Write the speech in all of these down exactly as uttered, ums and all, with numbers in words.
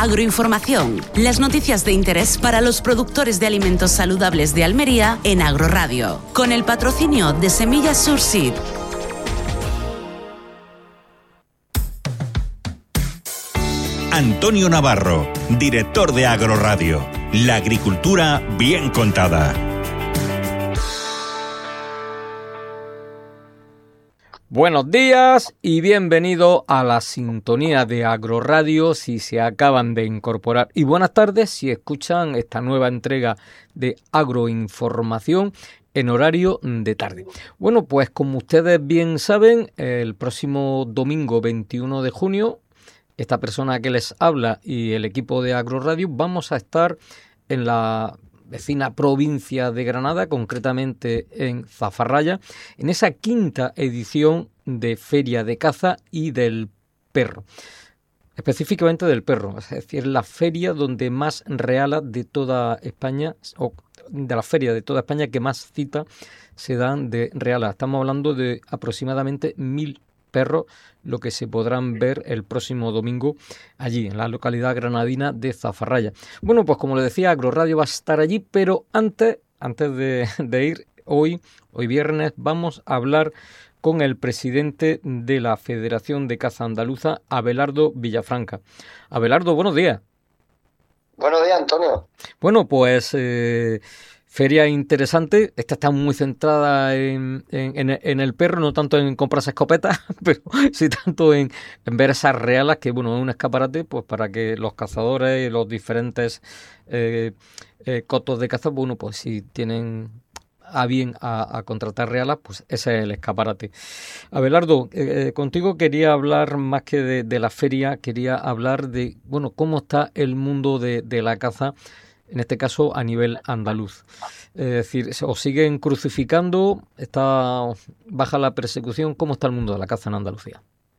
Agroinformación, las noticias de interés para los productores de alimentos saludables de Almería en Agroradio, con el patrocinio de Semillas Surseed. Antonio Navarro, director de Agroradio. La agricultura bien contada. Buenos días y bienvenido a la sintonía de Agroradio si se acaban de incorporar. Y buenas tardes si escuchan esta nueva entrega de Agroinformación en horario de tarde. Bueno, pues como ustedes bien saben, el próximo domingo veintiuno de junio, esta persona que les habla y el equipo de Agroradio vamos a estar en la vecina provincia de Granada, concretamente en Zafarraya, en esa quinta edición de Feria de Caza y del Perro. Específicamente del perro, es decir, la feria donde más reala de toda España, o de la feria de toda España que más citas se dan de reala. Estamos hablando de aproximadamente mil perros, lo que se podrán ver el próximo domingo allí, en la localidad granadina de Zafarraya. Bueno, pues como le decía, Agroradio va a estar allí, pero antes, antes de, de ir, hoy, hoy viernes, vamos a hablar con el presidente de la Federación de Caza Andaluza, Abelardo Villafranca. Abelardo, buenos días. Buenos días, Antonio. Bueno, pues eh, feria interesante. Esta está muy centrada en, en, en el perro, no tanto en comprarse escopetas, pero sí tanto en, en ver esas realas, que bueno, es un escaparate pues para que los cazadores y los diferentes eh, eh, cotos de caza, bueno, pues si tienen a bien a, a contratar realas, pues ese es el escaparate. Abelardo, eh, contigo quería hablar más que de, de la feria, quería hablar de, bueno, cómo está el mundo de, de la caza, en este caso a nivel andaluz. Es decir, ¿os siguen crucificando? ¿Está baja la persecución? ¿Cómo está el mundo de la caza en Andalucía?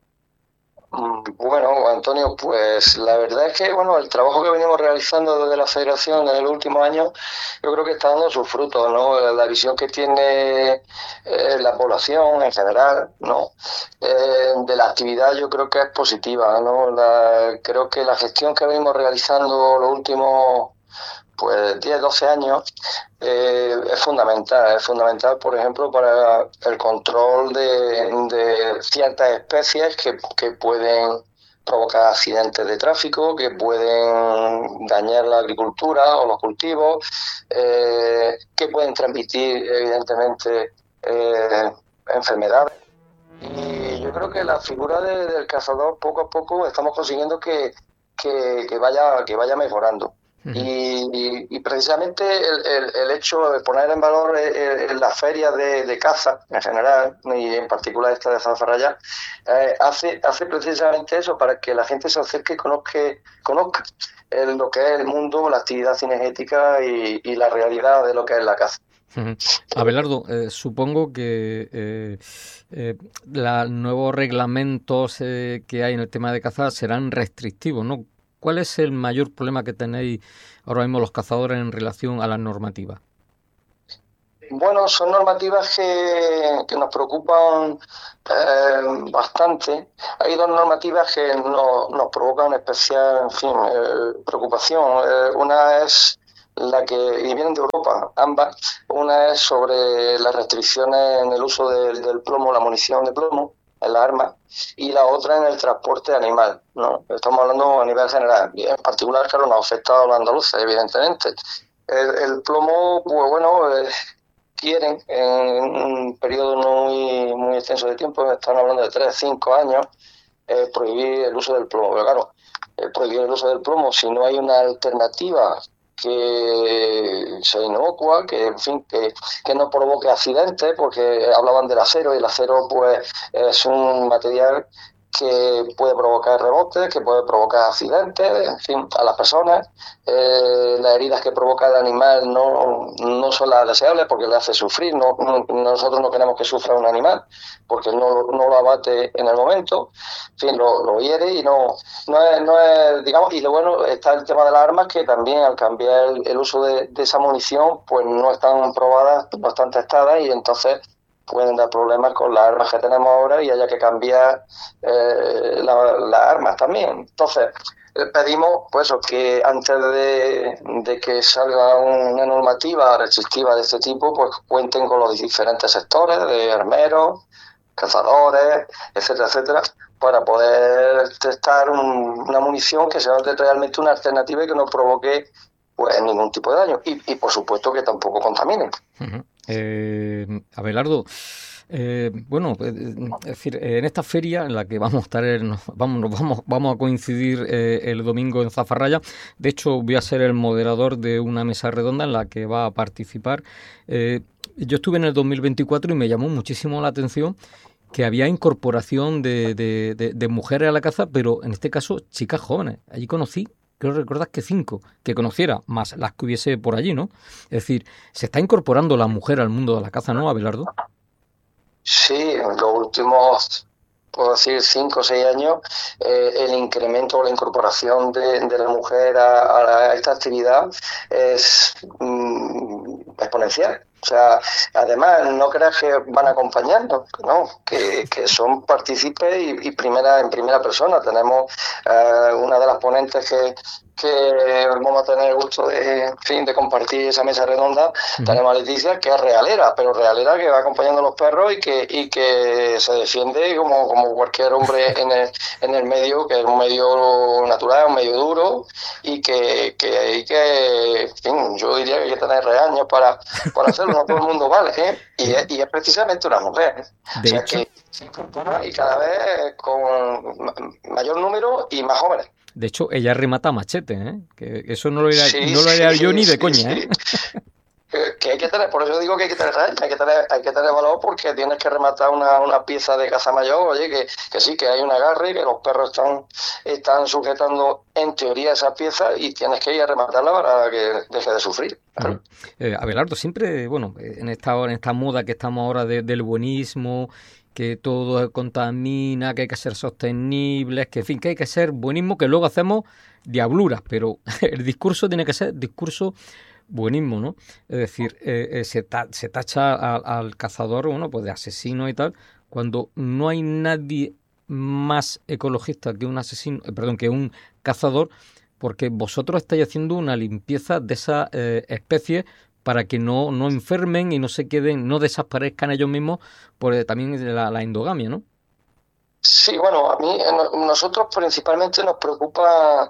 Bueno, Antonio, pues la verdad es que bueno, el trabajo que venimos realizando desde la Federación en el último año, yo creo que está dando sus frutos, ¿no? La visión que tiene eh, la población en general, ¿no? Eh, de la actividad yo creo que es positiva, ¿no? La, creo que la gestión que venimos realizando los últimos pues diez, doce años eh, es fundamental, es fundamental, por ejemplo, para el control de, de ciertas especies que, que pueden provocar accidentes de tráfico, que pueden dañar la agricultura o los cultivos, eh, que pueden transmitir, evidentemente, eh, enfermedades. Y yo creo que la figura de, del cazador, poco a poco, estamos consiguiendo que, que, que vaya, que vaya mejorando. Y, y, y precisamente el, el, el hecho de poner en valor eh, eh, las ferias de, de caza en general y en particular esta de Zafarraya eh, hace hace precisamente eso, para que la gente se acerque y conozca, conozca el, lo que es el mundo, la actividad cinegética y, y la realidad de lo que es la caza. Uh-huh. Abelardo, eh, supongo que eh, eh, los nuevos reglamentos eh, que hay en el tema de caza serán restrictivos, ¿no? ¿Cuál es el mayor problema que tenéis ahora mismo los cazadores en relación a las normativas? Bueno, son normativas que, que nos preocupan eh, bastante. Hay dos normativas que no, nos provocan especial, en fin, eh, preocupación. Eh, una es la que, y vienen de Europa, ambas. Una es sobre las restricciones en el uso del, del plomo, la munición de plomo en las armas, y la otra en el transporte animal, ¿no? Estamos hablando a nivel general, y en particular, claro, nos ha afectado a los andaluces, evidentemente. El, el plomo, pues bueno, eh, quieren en un periodo no muy, muy extenso de tiempo, están hablando de tres, cinco años, eh, prohibir el uso del plomo. Pero claro, eh, prohibir el uso del plomo, si no hay una alternativa que sea inocua, que en fin, que, que no provoque accidentes, porque hablaban del acero, y el acero pues es un material que puede provocar rebotes, que puede provocar accidentes, en fin, a las personas. Eh, las heridas que provoca el animal no, no son las deseables porque le hace sufrir. No, no, nosotros no queremos que sufra un animal porque no, no lo abate en el momento. En fin, lo, lo hiere y no, no, es, no es, digamos, y lo bueno está el tema de las armas, que también al cambiar el, el uso de, de esa munición, pues no están probadas, no están testadas, y entonces pueden dar problemas con las armas que tenemos ahora y haya que cambiar eh, la- las armas también. Entonces, eh, pedimos pues eso, que antes de, de que salga una normativa restrictiva de este tipo, pues cuenten con los diferentes sectores de armeros, cazadores, etcétera, etcétera, para poder testar un- una munición que sea realmente una alternativa y que no provoque pues ningún tipo de daño. Y, y por supuesto que tampoco contamine. Ujú. Eh, Abelardo, eh, bueno, eh, es decir, eh, en esta feria en la que vamos a estar, en- nos- vamos, nos vamos, vamos a coincidir eh, el domingo en Zafarraya. De hecho, voy a ser el moderador de una mesa redonda en la que va a participar. Eh, yo estuve en el dos mil veinticuatro y me llamó muchísimo la atención que había incorporación de, de, de, de mujeres a la caza, pero en este caso chicas jóvenes. Allí conocí, creo recordar que cinco, que conociera, más las que hubiese por allí, ¿no? Es decir, se está incorporando la mujer al mundo de la caza, ¿no, Abelardo? Sí, en los últimos, puedo decir, cinco o seis años, eh, el incremento o la incorporación de, de la mujer a, a esta actividad es mm, exponencial. O sea, además, no creas que van acompañando, no, que, que son partícipes y, y primera, en primera persona. Tenemos eh, una de las ponentes que, que vamos a tener el gusto de, en fin, de compartir esa mesa redonda. Ujú. Tenemos a Leticia, que es realera, pero realera que va acompañando a los perros y que, y que se defiende como, como cualquier hombre en el, en el medio, que es un medio natural, un medio duro, y que, que hay que, en fin, yo diría que hay que tener reaños para, para hacerlo, no todo el mundo vale, ¿eh? Y es, y es precisamente una mujer, ¿eh? O De sea hecho, que se incorpora y cada vez con ma- mayor número y más jóvenes. de hecho, ella remata a machete, ¿eh? Que eso no lo haría, Sí, no lo haría sí, yo ni de sí, coña, ¿eh? sí. Que, que hay que tener, por eso digo que hay que tener reaños, hay que tener, hay que tener valor porque tienes que rematar una, una pieza de caza mayor, oye, que, que sí, que hay un agarre, que los perros están, están sujetando en teoría esa pieza y tienes que ir a rematarla para que deje de sufrir. Claro. Ujú. Eh, Abelardo, siempre, bueno, eh, en esta hora, en esta moda que estamos ahora de- del buenismo, que todo contamina, que hay que ser sostenibles, que en fin, que hay que ser buenismo, que luego hacemos diabluras, pero el discurso tiene que ser discurso buenismo, ¿no? Es decir, eh, eh, se, ta- se tacha al, al cazador, bueno, pues de asesino y tal, cuando no hay nadie más ecologista que un asesino, eh, perdón, que un cazador, porque vosotros estáis haciendo una limpieza de esas eh, especies para que no, no enfermen y no se queden, no desaparezcan ellos mismos por eh, también la, la endogamia, ¿no? Sí, bueno, a mí, a no- nosotros principalmente nos preocupa,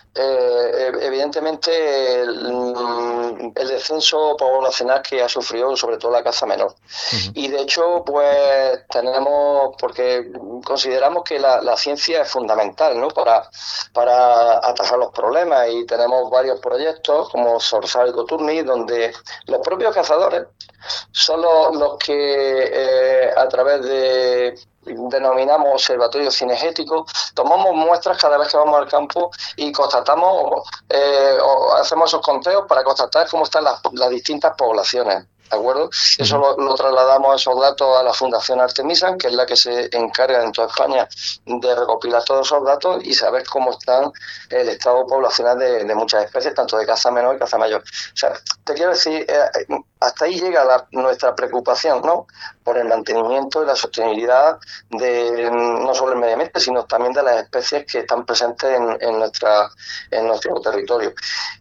eh, evidentemente, el, mm, el descenso poblacional que ha sufrido sobre todo la caza menor. Ujú. Y de hecho, pues tenemos, porque consideramos que la, la ciencia es fundamental, ¿no? Para, para atajar los problemas y tenemos varios proyectos como Sorsal y Coturni, donde los propios cazadores son los, los que eh, a través de denominamos observatorios cinegéticos, tomamos muestras cada vez que vamos al campo y constatamos eh, o hacemos esos conteos para constatar cómo están las, las distintas poblaciones. ¿De acuerdo? Eso lo, lo trasladamos esos datos a la Fundación Artemisa, que es la que se encarga en toda España de recopilar todos esos datos y saber cómo están el estado poblacional de, de muchas especies, tanto de caza menor y caza mayor. O sea, te quiero decir, eh, hasta ahí llega la, nuestra preocupación, ¿no? Por el mantenimiento y la sostenibilidad de no solo el medio ambiente, sino también de las especies que están presentes en, en, nuestra, en nuestro territorio.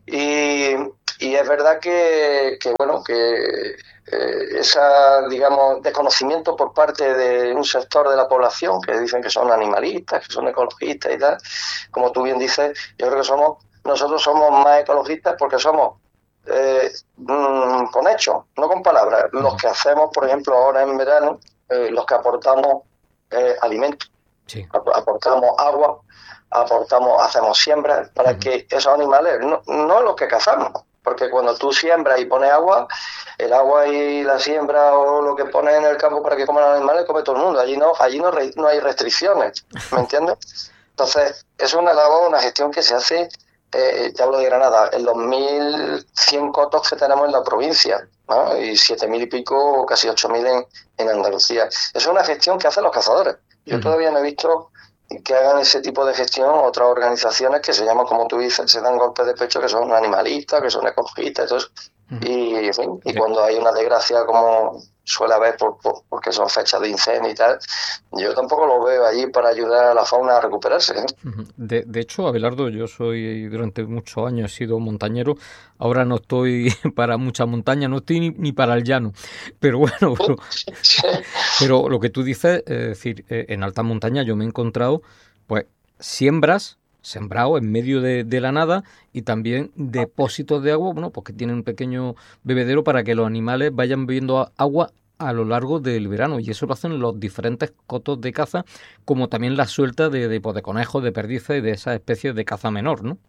Y, y es verdad que, que bueno, que eh, esa, digamos, desconocimiento por parte de un sector de la población que dicen que son animalistas, que son ecologistas y tal, como tú bien dices, yo creo que somos, nosotros somos más ecologistas porque somos eh, mmm, con hechos, no con palabras. Los que hacemos, por ejemplo, ahora en verano, eh, los que aportamos eh, alimentos, Sí. aportamos agua, aportamos, hacemos siembras para Ujú. que esos animales, no, no los que cazamos, porque cuando tú siembras y pones agua, el agua y la siembra o lo que pones en el campo para que coman los animales, come todo el mundo. Allí no, allí no, re, no hay restricciones, ¿me entiendes? Entonces, es una labor, una gestión que se hace, eh, te hablo de Granada, en los mil cien cotos que tenemos en la provincia, ¿no? Y siete mil y pico, casi ocho mil en, en Andalucía. Es una gestión que hacen los cazadores. Yo Ujú. todavía no he visto que hagan ese tipo de gestión otras organizaciones que se llaman, como tú dices, se dan golpes de pecho, que son animalistas, que son ecologistas, entonces Uh-huh. Y, en fin, y cuando hay una desgracia como suele haber por, por, porque son fechas de incendio y tal, yo tampoco lo veo allí para ayudar a la fauna a recuperarse, ¿eh? De, de hecho, Abelardo, yo soy durante muchos años he sido montañero, ahora no estoy para mucha montaña, no estoy ni, ni para el llano, pero bueno, pero, pero lo que tú dices, es decir, en alta montaña yo me he encontrado pues siembras, sembrado en medio de, de la nada y también depósitos de agua, bueno, pues que tienen un pequeño bebedero para que los animales vayan bebiendo agua a lo largo del verano, y eso lo hacen los diferentes cotos de caza, como también la suelta de, de, pues, de conejos, de perdices y de esas especies de caza menor, ¿no?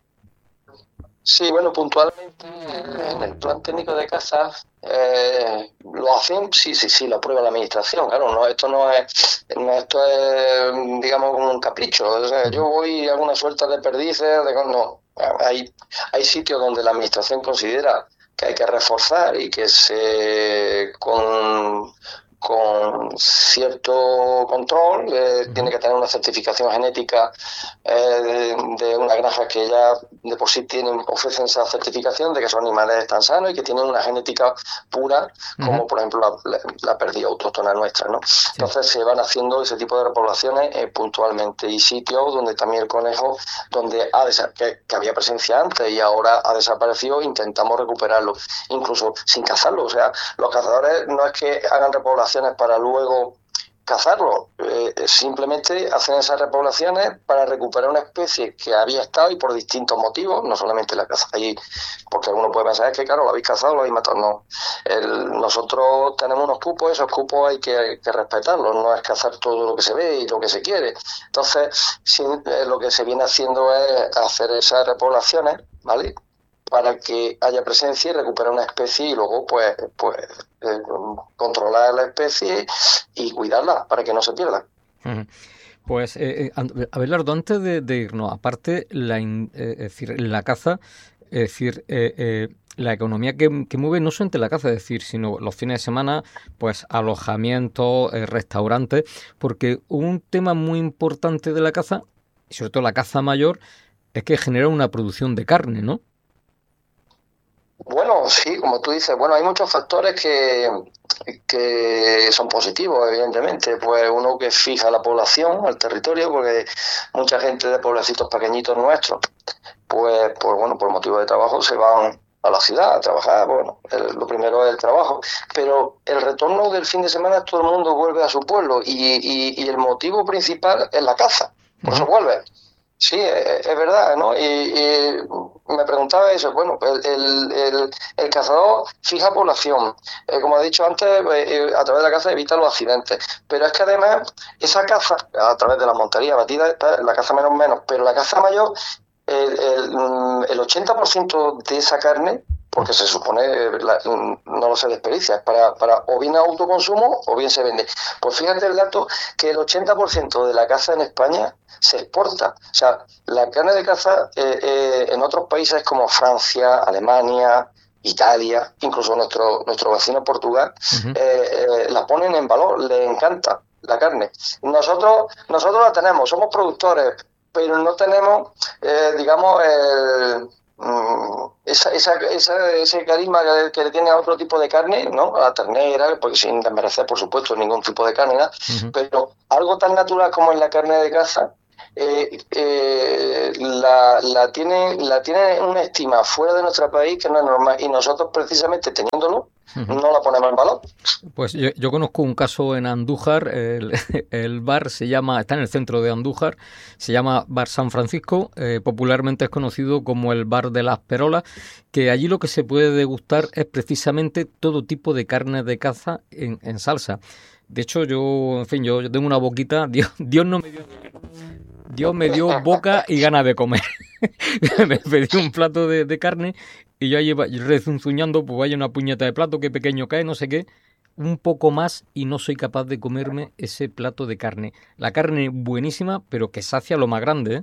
Sí, bueno, puntualmente en el plan técnico de caza eh, lo hacen, sí, sí, sí, lo aprueba la administración, claro, no, esto no es, no, esto es, digamos, un capricho, o sea, yo voy a alguna suelta de perdices, de, no, hay, hay sitios donde la administración considera que hay que reforzar y que se con con cierto control, eh, uh-huh. tiene que tener una certificación genética eh, de, de una granja que ya de por sí tienen, ofrecen esa certificación de que esos animales están sanos y que tienen una genética pura, como uh-huh. por ejemplo la, la, la perdida autóctona nuestra, ¿no? Sí. Entonces se van haciendo ese tipo de repoblaciones eh, puntualmente, y sitios donde también el conejo, donde ha desa- que, que había presencia antes y ahora ha desaparecido, intentamos recuperarlo, incluso sin cazarlo. O sea, los cazadores no es que hagan repoblación para luego cazarlo, eh, simplemente hacen esas repoblaciones para recuperar una especie que había estado y por distintos motivos, no solamente la caza allí, porque alguno puede pensar es que claro, lo habéis cazado, lo habéis matado, no. El, nosotros tenemos unos cupos, esos cupos hay que, que respetarlos, no es cazar todo lo que se ve y lo que se quiere. Entonces, sí, eh, lo que se viene haciendo es hacer esas repoblaciones, ¿vale?, para que haya presencia y recuperar una especie y luego pues pues eh, controlar la especie y cuidarla para que no se pierda. Pues eh, Abelardo, antes de, de irnos, aparte la, eh, es decir, la caza, es decir, eh, eh, la economía que, que mueve no solamente la caza, es decir, sino los fines de semana, pues alojamientos, eh, restaurantes, porque un tema muy importante de la caza, y sobre todo la caza mayor, es que genera una producción de carne, ¿no? Bueno, sí, como tú dices, bueno, hay muchos factores que, que son positivos, evidentemente. Pues uno que fija la población, el territorio, porque mucha gente de pueblecitos pequeñitos nuestros, pues, pues bueno, por motivo de trabajo se van a la ciudad a trabajar. Bueno, el, lo primero es el trabajo, pero el retorno del fin de semana todo el mundo vuelve a su pueblo y, y, y el motivo principal es la caza, por eso vuelve. Sí, es, es verdad, ¿no? Y, y me preguntaba eso, bueno, el, el, el, el cazador fija población, eh, como he dicho antes, eh, a través de la caza evita los accidentes, pero es que además esa caza, a través de la montería batida, la caza menos menos, pero la caza mayor, el, el, el ochenta por ciento de esa carne, porque se supone, la, no lo se desperdicia, es para, para o bien autoconsumo o bien se vende. Pues fíjate el dato que el ochenta por ciento de la caza en España se exporta. O sea, la carne de caza eh, eh, en otros países como Francia, Alemania, Italia, incluso nuestro nuestro vecino Portugal, uh-huh. eh, eh, la ponen en valor, les encanta la carne. Nosotros nosotros la tenemos, somos productores, pero no tenemos, eh, digamos, el... Esa, esa, esa, ese carisma que, que le tiene a otro tipo de carne, ¿no? A la ternera, porque sin desmerecer, por supuesto, ningún tipo de carne, ¿no? Uh-huh. Pero algo tan natural como es la carne de caza, eh, eh, la, la tiene la tiene una estima fuera de nuestro país que no es normal, y nosotros precisamente teniéndolo uh-huh. no la ponemos en valor. Pues yo, yo conozco un caso en Andújar, el, el bar se llama, está en el centro de Andújar, se llama Bar San Francisco, eh, popularmente es conocido como el Bar de las Perolas, que allí lo que se puede degustar es precisamente todo tipo de carne de caza en, en salsa. De hecho, yo, en fin, yo, yo tengo una boquita, Dios, Dios no me dio... Dios me dio boca y ganas de comer. Me pedí un plato de, de carne y yo ahí rezunzuñando, pues vaya una puñeta de plato, qué pequeño cae, no sé qué, un poco más y no soy capaz de comerme ese plato de carne. La carne buenísima, pero que sacia lo más grande, ¿eh?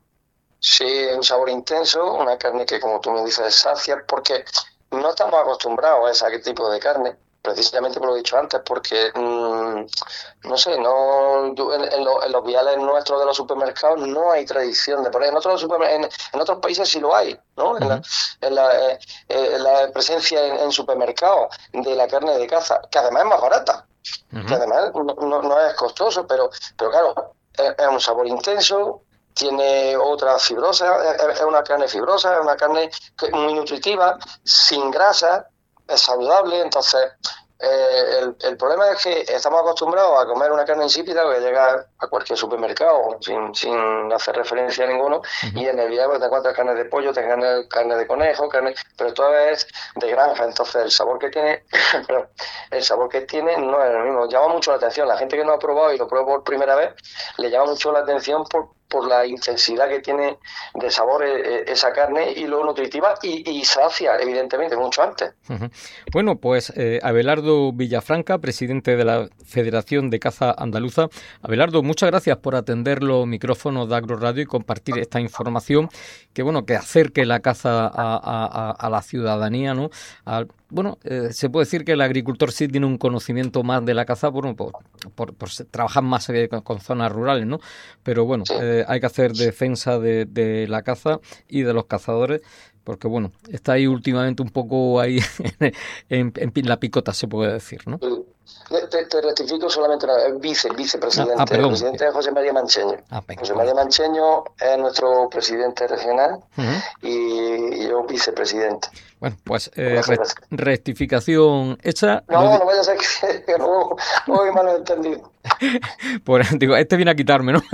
Sí, un sabor intenso, una carne que, como tú me dices, sacia, porque no estamos acostumbrados a ese tipo de carne. precisamente por lo que he dicho antes, porque, mmm, no sé, no yo, en, en, lo, en los viales nuestros de los supermercados no hay tradición de poner, en otros, en, en otros países sí lo hay, ¿no? Uh-huh. En la, en la, eh, en la presencia en, en supermercados de la carne de caza, que además es más barata, uh-huh. que además no, no, no es costoso, pero, pero claro, es, es un sabor intenso, tiene otra fibrosa, es, es una carne fibrosa, es una carne muy nutritiva, sin grasa, es saludable. Entonces eh, el, el problema es que estamos acostumbrados a comer una carne insípida que llega a cualquier supermercado sin, sin hacer referencia a ninguno, uh-huh. y en el día te encuentras carne de pollo, te encuentras carne de conejo, carne, pero todo es de granja. Entonces el sabor que tiene pero el sabor que tiene no es el mismo, llama mucho la atención. La gente que no ha probado y lo prueba por primera vez le llama mucho la atención por por la intensidad que tiene de sabor esa carne y lo nutritiva y, y sacia, evidentemente, mucho antes. Uh-huh. Bueno, pues eh, Abelardo Villafranca, presidente de la Federación de Caza Andaluza. Abelardo, muchas gracias por atender los micrófonos de Agro Radio y compartir esta información que, bueno, que acerque la caza a, a, a la ciudadanía, ¿no? Al, Bueno, eh, se puede decir que el agricultor sí tiene un conocimiento más de la caza por, por, por, por trabajar más eh, con, con zonas rurales, ¿no? Pero bueno, eh, hay que hacer defensa de, de la caza y de los cazadores, porque bueno, está ahí últimamente un poco ahí en, en, en la picota, se puede decir, ¿no? Te, te rectifico solamente una vez, vice, vicepresidente, ah, ah, el presidente es José María Mancheño. Ah, venga, José María Mancheño es nuestro presidente regional, uh-huh. y yo vicepresidente. Bueno, pues eh, re- rectificación hecha. No, no, no vaya a ser que, que no, no hay malentendido. Pues digo, este viene a quitarme, ¿no?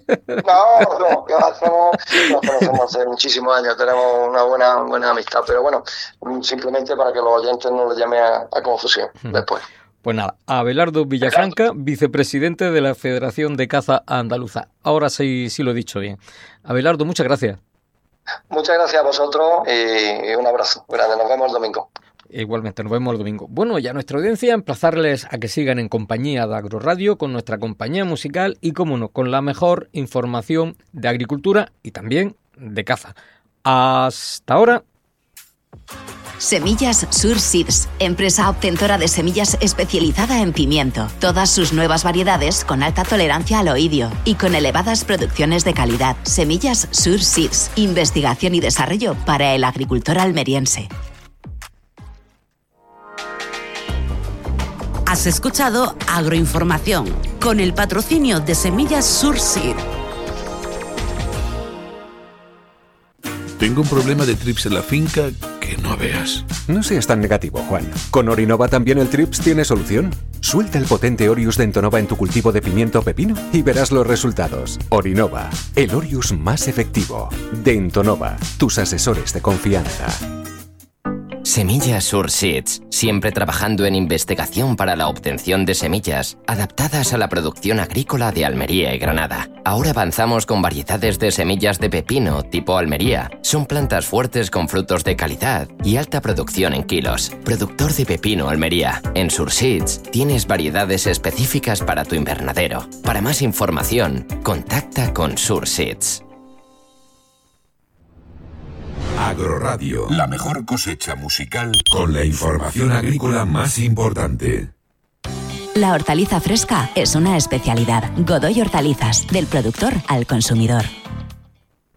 No, no, que hacemos, nos conocemos hace muchísimos años, tenemos una buena buena amistad, pero bueno, simplemente para que los oyentes no le llamen a, a confusión uh-huh. después. Pues nada, Abelardo Villafranca, vicepresidente de la Federación de Caza Andaluza. Ahora sí, sí lo he dicho bien. Abelardo, muchas gracias. Muchas gracias a vosotros y un abrazo grande. Nos vemos el domingo. Igualmente, nos vemos el domingo. Bueno, ya nuestra audiencia, emplazarles a que sigan en compañía de Agro Radio, con nuestra compañía musical y, como no, con la mejor información de agricultura y también de caza. Hasta ahora. Semillas Sur Seeds, empresa obtentora de semillas especializada en pimiento. Todas sus nuevas variedades con alta tolerancia al oidio y con elevadas producciones de calidad. Semillas Sur Seeds, investigación y desarrollo para el agricultor almeriense. Has escuchado Agroinformación con el patrocinio de Semillas Sur Seed. Tengo un problema de trips en la finca que no veas. No seas tan negativo, Juan. ¿Con Orinova también el trips tiene solución? Suelta el potente Orius de Entonova en tu cultivo de pimiento o pepino y verás los resultados. Orinova, el Orius más efectivo. De Entonova, tus asesores de confianza. Semillas Sur Seeds, siempre trabajando en investigación para la obtención de semillas adaptadas a la producción agrícola de Almería y Granada. Ahora avanzamos con variedades de semillas de pepino tipo Almería. Son plantas fuertes con frutos de calidad y alta producción en kilos. Productor de pepino Almería. En Sur Seeds tienes variedades específicas para tu invernadero. Para más información, contacta con Sur Seeds. Agroradio, la mejor cosecha musical con la información agrícola más importante. La hortaliza fresca es una especialidad. Godoy Hortalizas, del productor al consumidor.